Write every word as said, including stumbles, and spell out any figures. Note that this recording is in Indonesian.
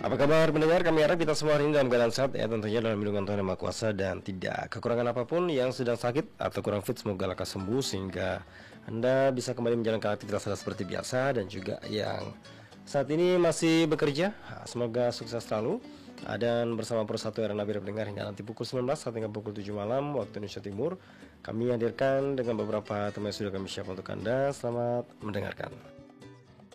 Apa kabar pendengar? Kami harap kita semua hari ini dalam keadaan sehat ya, tentunya dalam lindungan Tuhan Yang Maha Kuasa dan tidak kekurangan apapun. Yang sedang sakit atau kurang fit semoga lekas sembuh sehingga Anda bisa kembali menjalankan aktivitas Anda seperti biasa. Dan juga yang saat ini masih bekerja, semoga sukses selalu. Dan bersama Persatu R N A pendengar hingga nanti pukul sembilan belas sampai pukul tujuh malam waktu Indonesia Timur, kami hadirkan dengan beberapa tema yang sudah kami siapkan untuk Anda. Selamat mendengarkan.